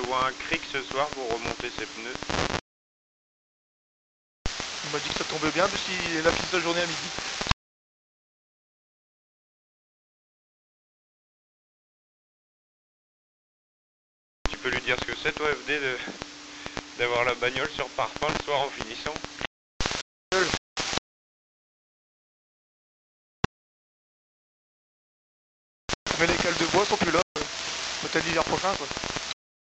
prévoit un cric ce soir pour remonter ses pneus. Il m'a dit que ça tombait bien puisqu'il a fini sa journée à midi. Tu peux lui dire ce que c'est toi FD d'avoir la bagnole sur parfum le soir en finissant? Mais les cales de bois sont plus là. Peut-être l'hiver prochain quoi.